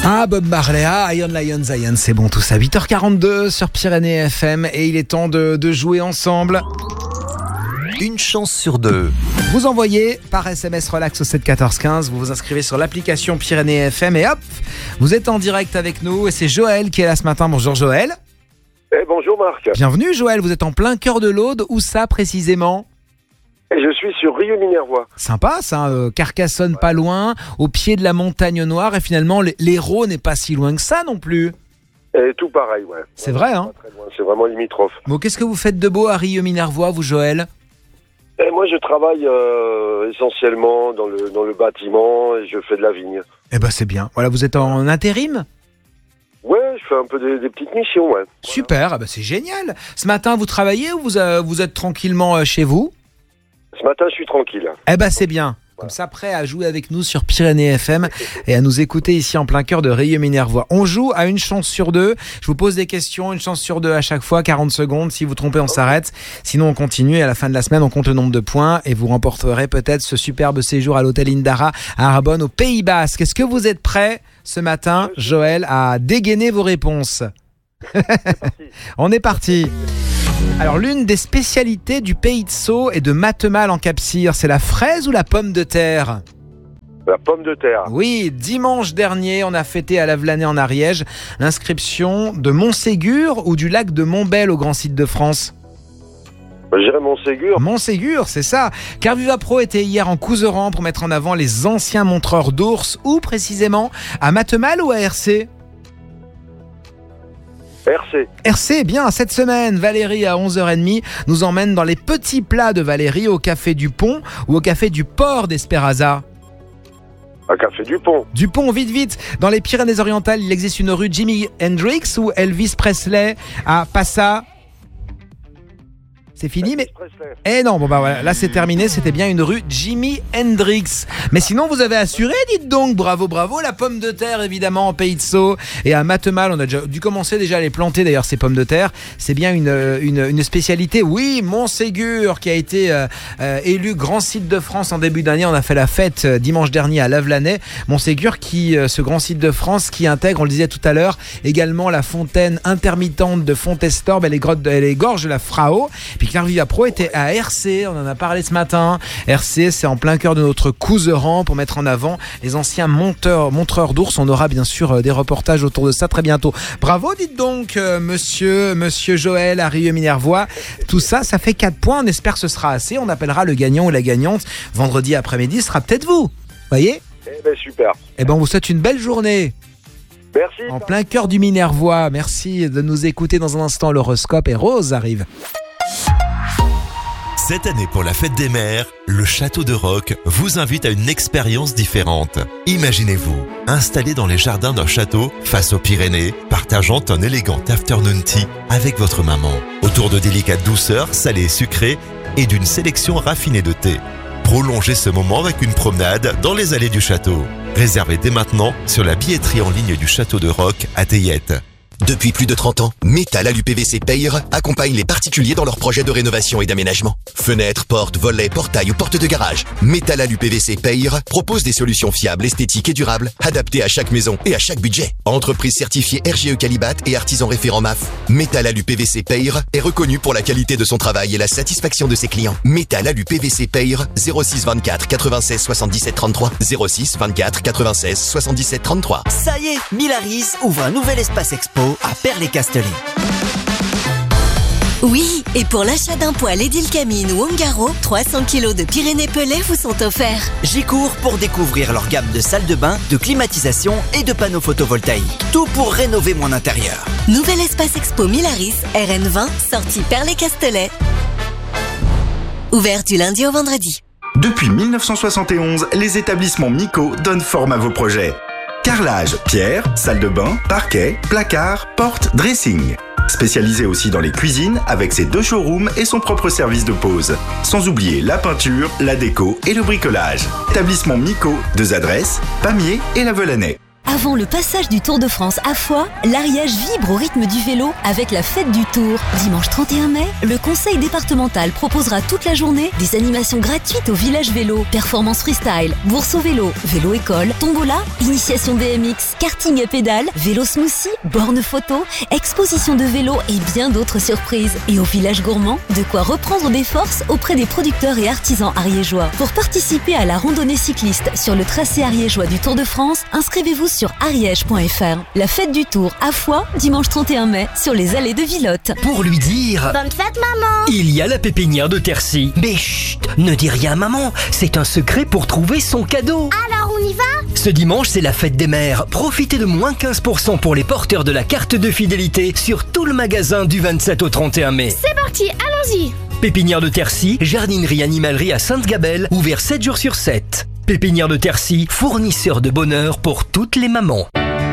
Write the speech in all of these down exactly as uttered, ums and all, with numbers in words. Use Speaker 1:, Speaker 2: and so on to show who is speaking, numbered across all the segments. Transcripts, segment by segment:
Speaker 1: Ah, Bob Marley, ah, Iron Lion, Zion, c'est bon tout ça. huit heures quarante-deux sur Pyrénées F M et il est temps de, de jouer ensemble.
Speaker 2: Une chance sur deux.
Speaker 1: Vous envoyez par S M S relax au sept quatorze quinze, vous vous inscrivez sur l'application Pyrénées F M et hop, vous êtes en direct avec nous et c'est Joël qui est là ce matin. Bonjour Joël.
Speaker 3: Eh, bonjour Marc.
Speaker 1: Bienvenue Joël, vous êles en plein cœur de l'Aude, où ça précisément ?
Speaker 3: Et je suis sur Rieux-Minervois.
Speaker 1: Sympa ça, euh, Carcassonne pas loin, au pied de la montagne noire et finalement l'Hérault n'est pas si loin que ça non plus.
Speaker 3: Et tout pareil, ouais.
Speaker 1: C'est vrai hein.
Speaker 3: Pas très loin, c'est vraiment limitrophe.
Speaker 1: Bon, qu'est-ce que vous faites de beau à Rieux-Minervois vous Joël ?
Speaker 3: Et moi je travaille euh, essentiellement dans le, dans le bâtiment et je fais de la vigne.
Speaker 1: Eh ben c'est bien, voilà vous êtes en intérim ?
Speaker 3: Ouais, je fais un peu des, des petites missions, ouais.
Speaker 1: Super, ah bah c'est génial. Ce matin vous travaillez ou vous, euh, vous êtes tranquillement euh, chez vous ?
Speaker 3: Ce matin je suis tranquille.
Speaker 1: Eh ben c'est bien. Comme ça, prêt à jouer avec nous sur Pyrénées F M et à nous écouter ici en plein cœur de Rieux-Minervois. On joue à une chance sur deux. Je vous pose des questions, une chance sur deux à chaque fois, quarante secondes. Si vous trompez, on s'arrête. Sinon, on continue et à la fin de la semaine, on compte le nombre de points et vous remporterez peut-être ce superbe séjour à l'hôtel Indara à Arbonne, au Pays Basque. Est-ce que vous êtes prêts ce matin, Joël, à dégainer vos réponses ? On est parti. Alors, l'une des spécialités du Pays de Sceaux et de Matemal en Capcir, c'est la fraise ou la pomme de terre ?
Speaker 3: La pomme de terre.
Speaker 1: Oui, dimanche dernier, on a fêté à Lavelanet en Ariège l'inscription de Montségur ou du lac de Montbel au Grand Site de France.
Speaker 3: Je dirais Montségur.
Speaker 1: Montségur, c'est ça. Carviva Pro était hier en Couserans pour mettre en avant les anciens montreurs d'ours, ou précisément à Matemal ou à R C ?
Speaker 3: R C.
Speaker 1: R C, bien, cette semaine, Valérie à onze heures trente nous emmène dans les petits plats de Valérie au Café du Pont ou au Café du Port d'Esperaza.
Speaker 3: Un café du Pont.
Speaker 1: Du Pont, vite, vite. Dans les Pyrénées-Orientales, il existe une rue Jimi Hendrix ou Elvis Presley à Passa. C'est fini, mais... Eh non, bon bah voilà, là c'est terminé, c'était bien une rue Jimi Hendrix. Mais sinon vous avez assuré, dites donc, bravo, bravo, la pomme de terre évidemment en Pays de Sceaux. Et à Matemal, on a déjà dû commencer déjà à les planter d'ailleurs ces pommes de terre. C'est bien une, une, une spécialité, oui, Montségur qui a été euh, euh, élu grand site de France en début d'année. On a fait la fête euh, dimanche dernier à Lavelanet. Montségur qui, euh, ce grand site de France qui intègre, on le disait tout à l'heure, également la fontaine intermittente de Fontestorbe et les, grottes, et les gorges de la Frao. Puis Carviva Pro était à R C, on en a parlé ce matin. R C, c'est en plein cœur de notre Couserans pour mettre en avant les anciens monteurs, montreurs d'ours. On aura bien sûr des reportages autour de ça très bientôt. Bravo, dites donc, euh, monsieur, monsieur Joël à Rieux-Minervois. Tout ça, ça fait quatre points. On espère que ce sera assez. On appellera le gagnant ou la gagnante vendredi après-midi. Ce sera peut-être vous. Voyez ?
Speaker 3: Eh ben super.
Speaker 1: Eh ben, on vous souhaite une belle journée.
Speaker 3: Merci.
Speaker 1: En plein cœur du Minervois. Merci de nous écouter dans un instant. L'horoscope et Rose arrive.
Speaker 2: Cette année pour la fête des mères, le Château de Roques vous invite à une expérience différente. Imaginez-vous, installé dans les jardins d'un château face aux Pyrénées, partageant un élégant afternoon tea avec votre maman, autour de délicates douceurs salées et sucrées et d'une sélection raffinée de thé. Prolongez ce moment avec une promenade dans les allées du château. Réservez dès maintenant sur la billetterie en ligne du Château de Roques à Théiette.
Speaker 4: Depuis plus de trente ans, Metal Alu P V C Peyre accompagne les particuliers dans leurs projets de rénovation et d'aménagement. Fenêtres, portes, volets, portails ou portes de garage. Metal Alu P V C Peyre propose des solutions fiables, esthétiques et durables, adaptées à chaque maison et à chaque budget. Entreprise certifiée R G E Qualibat et artisan référent M A F, Metal Alu P V C Peyre est reconnu pour la qualité de son travail et la satisfaction de ses clients. Metal Alu P V C Peyre, zéro six vingt-quatre quatre-vingt-seize soixante-dix-sept trente-trois, zéro six vingt-quatre quatre-vingt-seize soixante-dix-sept trente-trois.
Speaker 5: Ça y est, Milaris ouvre un nouvel espace expo à Perles-les-Castellets.
Speaker 6: Oui, et pour l'achat d'un poêle Edilcamine ou Ongaro, trois cents kilos de Pyrénées pelées vous sont offerts.
Speaker 5: J'y cours pour découvrir leur gamme de salles de bain, de climatisation et de panneaux photovoltaïques. Tout pour rénover mon intérieur.
Speaker 6: Nouvel espace expo Milaris, R N vingt, sortie Perles-les-Castellets. Ouvert du lundi au vendredi.
Speaker 7: Depuis mille neuf cent soixante et onze, les établissements Mico donnent forme à vos projets. Carrelage, pierre, salle de bain, parquet, placard, porte, dressing. Spécialisé aussi dans les cuisines avec ses deux showrooms et son propre service de pause. Sans oublier la peinture, la déco et le bricolage. Établissement Mico, deux adresses, Pamiers et La Velanais.
Speaker 6: Avant le passage du Tour de France à Foix, l'Ariège vibre au rythme du vélo avec la fête du Tour. Dimanche trente et un mai, le conseil départemental proposera toute la journée des animations gratuites au village vélo, performance freestyle, bourse au vélo, vélo école, tombola, initiation B M X, karting à pédales, vélo smoothie, borne photo, exposition de vélo et bien d'autres surprises. Et au village gourmand, de quoi reprendre des forces auprès des producteurs et artisans ariégeois. Pour participer à la randonnée cycliste sur le tracé ariégeois du Tour de France, inscrivez-vous sur ariège point f r. La fête du Tour à Foix, dimanche trente et un mai, sur les allées de Villelotte.
Speaker 8: Pour lui dire...
Speaker 9: Bonne fête, maman!
Speaker 8: Il y a la pépinière de Tercy. Mais chut, ne dis rien, maman. C'est un secret pour trouver son cadeau.
Speaker 9: Alors, on y va?
Speaker 8: Ce dimanche, c'est la fête des mères. Profitez de moins quinze pour cent pour les porteurs de la carte de fidélité sur tout le magasin du vingt-sept au trente et un mai.
Speaker 9: C'est parti, allons-y!
Speaker 8: Pépinière de Tercy, jardinerie animalerie à Sainte-Gabelle, ouvert sept jours sur sept. Pépinière de Tercy, fournisseur de bonheur pour toutes les mamans.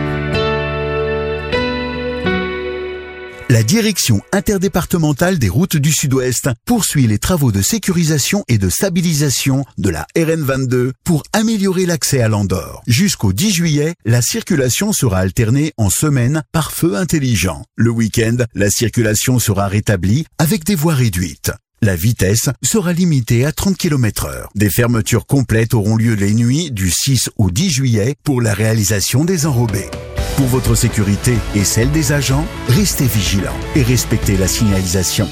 Speaker 10: La direction interdépartementale des routes du Sud-Ouest poursuit les travaux de sécurisation et de stabilisation de la R N vingt-deux pour améliorer l'accès à l'Andorre. Jusqu'au dix juillet, la circulation sera alternée en semaine par feu intelligent. Le week-end, la circulation sera rétablie avec des voies réduites. La vitesse sera limitée à trente kilomètres heure. Des fermetures complètes auront lieu les nuits du six au dix juillet pour la réalisation des enrobés. Pour votre sécurité et celle des agents, restez vigilants et respectez la signalisation.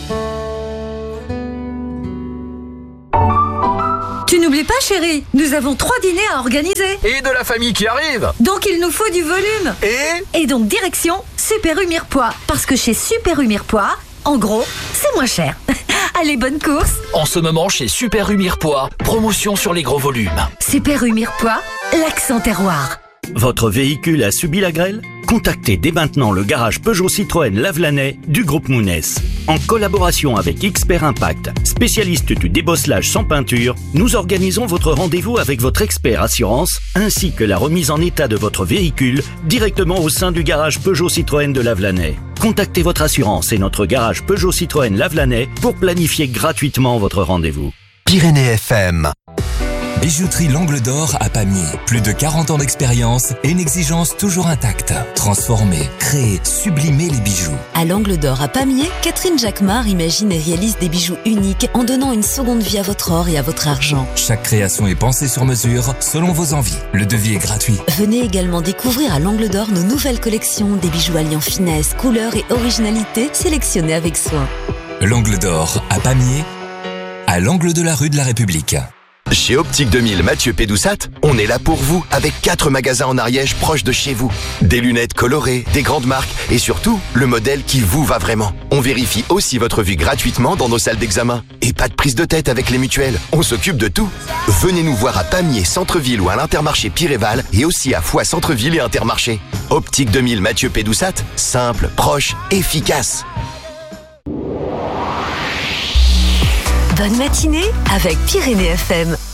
Speaker 11: Tu n'oublies pas, chérie, nous avons trois dîners à organiser.
Speaker 12: Et de la famille qui arrive.
Speaker 11: Donc il nous faut du volume.
Speaker 12: Et
Speaker 11: Et donc direction Super U Mirepoix. Parce que chez Super U Mirepoix, en gros, c'est moins cher. Allez, bonne course.
Speaker 12: En ce moment, chez Super U Mirepoix, promotion sur les gros volumes.
Speaker 11: Super U Mirepoix, l'accent terroir.
Speaker 13: Votre véhicule a subi la grêle? Contactez dès maintenant le garage Peugeot Citroën Lavelanet du groupe Mounès. En collaboration avec Expert Impact, spécialiste du débosselage sans peinture, nous organisons votre rendez-vous avec votre expert assurance ainsi que la remise en état de votre véhicule directement au sein du garage Peugeot Citroën de Lavelanet. Contactez votre assurance et notre garage Peugeot Citroën Lavelanet pour planifier gratuitement votre rendez-vous.
Speaker 2: Pyrénées F M.
Speaker 14: Bijouterie L'Angle d'Or à Pamiers. Plus de quarante ans d'expérience et une exigence toujours intacte. Transformer, créer, sublimer les bijoux.
Speaker 6: À l'Angle d'Or à Pamiers, Catherine Jacquemart imagine et réalise des bijoux uniques en donnant une seconde vie à votre or et à votre argent.
Speaker 14: Chaque création est pensée sur mesure, selon vos envies. Le devis est gratuit.
Speaker 6: Venez également découvrir à l'Angle d'Or nos nouvelles collections, des bijoux alliant finesse, couleur et originalité, sélectionnés avec soin.
Speaker 14: L'Angle d'Or à Pamiers, à l'angle de la rue de la République.
Speaker 4: Chez Optique deux mille Mathieu Pédoussat, on est là pour vous avec quatre magasins en Ariège proches de chez vous. Des lunettes colorées, des grandes marques et surtout le modèle qui vous va vraiment. On vérifie aussi votre vue gratuitement dans nos salles d'examen. Et pas de prise de tête avec les mutuelles, on s'occupe de tout. Venez nous voir à Pamiers Centre-Ville ou à l'Intermarché Piréval et aussi à Foix Centre-Ville et Intermarché. Optique deux mille Mathieu Pédoussat, simple, proche, efficace.
Speaker 6: Bonne matinée avec Pyrénées F M.